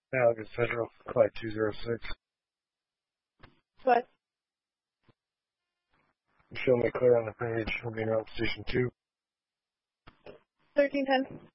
Allegan Central, Clyde 206. What? Show me clear on the page. We'll be around station 2. 1310.